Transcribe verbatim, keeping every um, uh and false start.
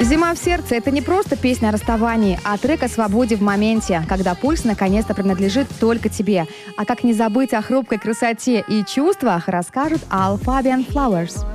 «Зима в сердце» — это не просто песня о расставании, а трек о свободе в моменте, когда пульс наконец-то принадлежит только тебе. А как не забыть о хрупкой красоте и чувствах, расскажут Al Fabian Flowers.